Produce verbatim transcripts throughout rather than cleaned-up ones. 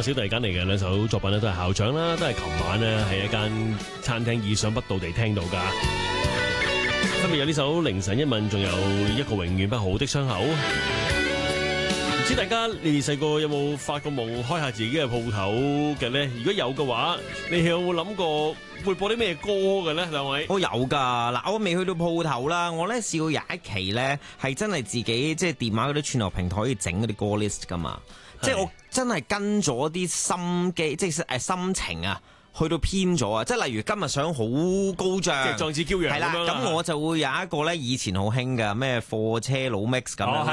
日小弟揀嚟嘅兩首作品咧，都係校長啦，都係琴晚咧喺一間餐廳意想不到地聽到噶。分別有呢首凌晨一吻，仲有一個永遠不好的傷口。唔知大家你哋細個有冇發過夢開下自己嘅鋪頭嘅咧？如果有嘅話，你有冇諗過會播啲咩歌嘅咧？兩位， 我有㗎，嗱，我未去到鋪頭啦，我咧試過有一期咧係真係自己即係電話嗰啲串流平台可以整嗰啲歌 list 㗎嘛，即係我真係跟咗啲心機，即係誒心情啊。去到偏咗啊！即係例如今日想好高漲， 即係壯志驕陽咁樣啦。 咁我就會有一個咧，以前好興嘅咩貨車佬 mix 咁樣，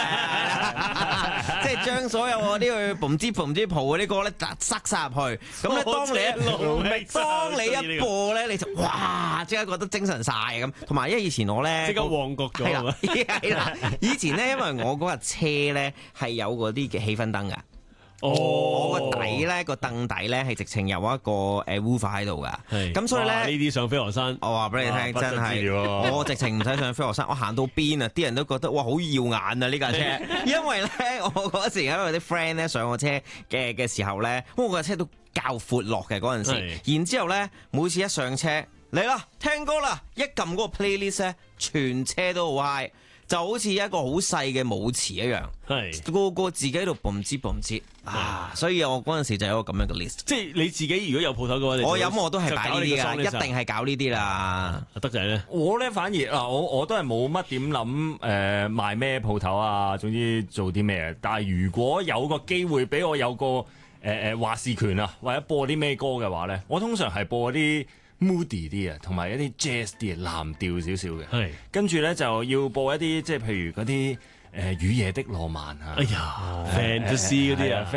即係將所有嗰啲去嘭之嘭之蒲嗰啲歌咧，塞晒入去。咁咧，當你一當你一播咧，你就哇，即刻覺得精神晒咁。同埋因為以前我咧， 即刻旺角咗係嘛？ 係啦，以前咧，因為我嗰架車咧係有嗰啲嘅氣氛燈㗎。 哦， 我個底咧個凳底咧係直情有一個誒 woofer 喺度噶，咁所以咧呢啲上飛鵝山， 我話俾你聽真係，我直情唔使上飛鵝山，我行到邊啊，啲人都覺得哇好耀眼啊呢架車，因為咧我嗰時因為啲 friend 咧上我車嘅嘅時候咧，我架車都較闊落嘅嗰陣時，然之後咧每次一上車嚟啦聽歌啦，一撳嗰個 playlist 咧，全車都好 high。就好似一個好細嘅舞池一樣，係個個自己喺度嘣吱嘣吱啊！所以我嗰陣時就有一個咁樣嘅 list。 即係你自己如果有鋪頭嘅話， 我飲我都係擺呢啲㗎，一定係搞呢啲啦。 德仔咧， 我咧反而嗱，我我都係冇乜點諗誒賣咩鋪頭啊，總之做啲咩。但係如果有個機會俾我有個誒誒話事權啊，或者播啲咩歌嘅話咧，我通常係播啲moody 啲啊，同埋一啲 jazz 啲啊，藍調少少嘅。係跟住咧就要播一啲即係譬如嗰啲誒雨夜的浪漫啊。 哎呀 ，fantasy 嗰啲啊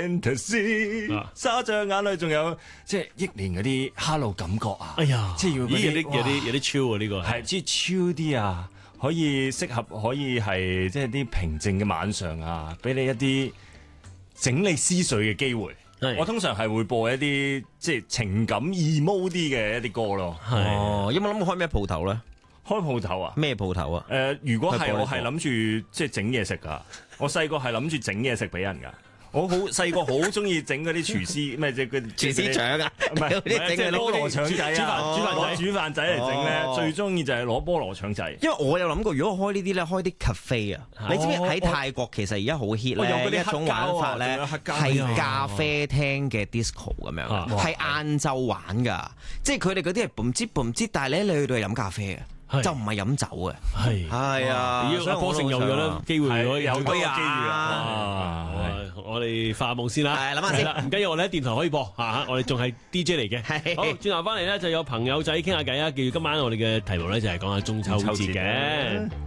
，fantasy，沙像眼淚，仲有即係憶蓮嗰啲 hello 感覺啊。 哎呀， 即係要嗰啲有啲有啲有啲 chill 啊呢個係即係 chill 啲啊，可以適合可以係即係啲平靜嘅晚上啊，俾你一啲整理思緒嘅機會。我通常係會播一啲即係情感 emo 啲嘅一啲歌咯。 哦，有冇諗過開咩鋪頭咧？ 開鋪頭啊？ 咩鋪頭啊？ 誒、呃，如果係我係諗住即係整嘢食噶，我細個係諗住整嘢食俾人噶。我好細個好中意整嗰啲廚師咩即係嗰啲廚師長啊，唔係即係菠蘿腸仔啊，煮飯煮飯仔煮飯仔嚟整咧，最中意就係攞菠蘿腸仔。 因為我有諗過，如果我開呢啲咧，開啲 cafe 啊，你知唔知喺泰國其實而家好 hit 咧一種玩法咧，係咖啡廳嘅 disco 咁樣，係晏晝玩噶，即係佢哋嗰啲係 boom 之 boom 之，但係咧你去到係飲咖啡啊。就唔係飲酒嘅，係係啊！ 要阿波成有咗啦，機會有有機遇啊！ 我哋發夢先啦， 係諗下先， 唔緊要，我哋喺電台可以播嚇，我哋仲係 D J 嚟嘅。好，轉頭翻嚟咧就有朋友仔傾下偈啊！記住今晚我哋嘅題目咧就係講下中秋節嘅。